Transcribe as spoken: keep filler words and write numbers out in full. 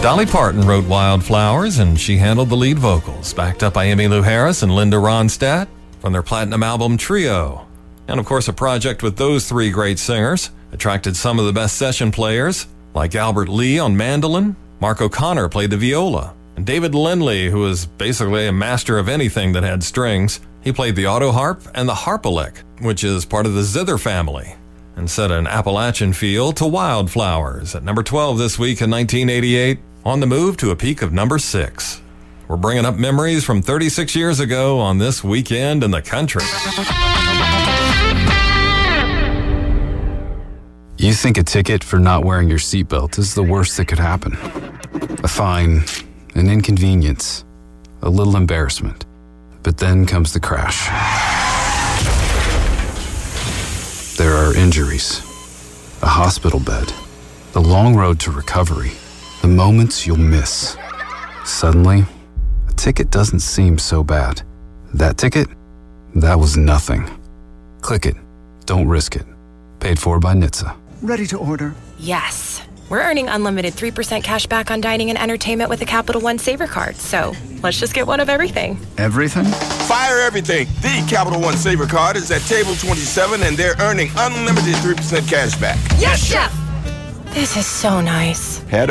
Dolly Parton wrote Wildflowers, and she handled the lead vocals, backed up by Emmylou Harris and Linda Ronstadt from their platinum album Trio. And of course, a project with those three great singers attracted some of the best session players, like Albert Lee on mandolin, Mark O'Connor played the viola, and David Lindley, who was basically a master of anything that had strings, he played the auto harp and the harpalick, which is part of the zither family, and set an Appalachian feel to Wildflowers at number twelve this week in nineteen eighty-eight, on the move to a peak of number six. We're bringing up memories from thirty-six years ago on This Weekend in the Country. You think a ticket for not wearing your seatbelt is the worst that could happen. A fine, an inconvenience, a little embarrassment. But then comes the crash. There are injuries, a hospital bed, the long road to recovery, the moments you'll miss. Suddenly, a ticket doesn't seem so bad. That ticket? That was nothing. Click it. Don't risk it. Paid for by N H T S A. Ready to order? Yes. We're earning unlimited three percent cash back on dining and entertainment with the Capital One Saver Card, so let's just get one of everything. Everything? Fire everything. The Capital One Saver Card is at table twenty-seven, and they're earning unlimited three percent cash back. Yes, Chef! This is so nice. Head